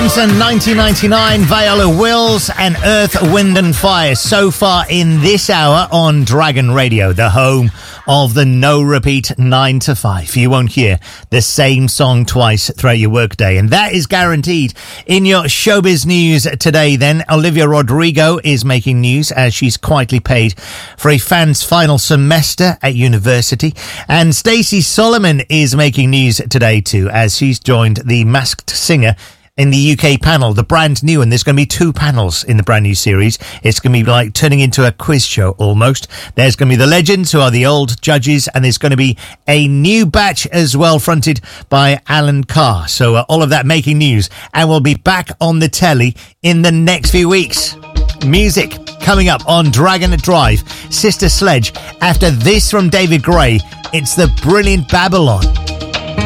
Johnson, 1999, Viola Wills, and Earth, Wind and Fire. So far in this hour on Dragon Radio, the home of the no repeat 9 to 5. You won't hear the same song twice throughout your workday, and that is guaranteed. In your showbiz news today, then, Olivia Rodrigo is making news as she's quietly paid for a fan's final semester at university, and Stacey Solomon is making news today too, as she's joined the Masked Singer in the UK panel, the brand new, and there's going to be 2 panels in the brand new series. It's going to be like turning into a quiz show almost. There's going to be the legends, who are the old judges, and there's going to be a new batch as well, fronted by Alan Carr. So all of that making news, and we'll be back on the telly in the next few weeks. Music coming up on Dragon Drive. Sister Sledge. After this from David Gray, it's the brilliant Babylon.